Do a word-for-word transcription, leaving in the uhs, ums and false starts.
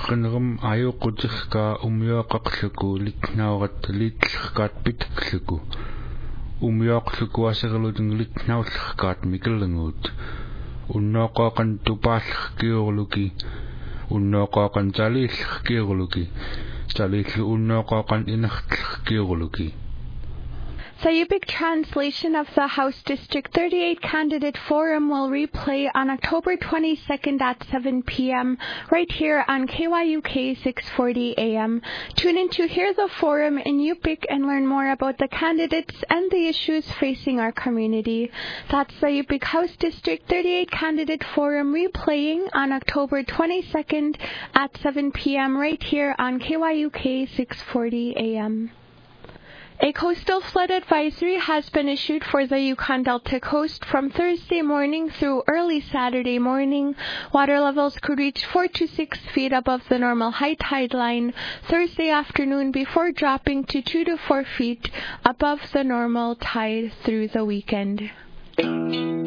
Rinrum ayuqutiqa umyoqaqluku litnaurat litlqaat pitkluku. Umyoqluku aserlutun litnaulqaat mikelngut. Unnoqaqan tupaalkiurluki. Unnoqaqan talilkiurluki. Talillu unnoqaqan inartlkiurluki. Sayubic translation of the House District thirty-eight Candidate Forum will replay on October twenty-second at seven p.m. right here on K Y U K six forty A M. Tune in to hear the forum in Yupik and learn more about the candidates and the issues facing our community. That's the Yupik House District thirty-eight Candidate Forum replaying on October twenty-second at seven p.m. right here on K Y U K six forty A M. A coastal flood advisory has been issued for the Yukon Delta coast from Thursday morning through early Saturday morning. Water levels could reach four to six feet above the normal high tide line Thursday afternoon before dropping to two to four feet above the normal tide through the weekend.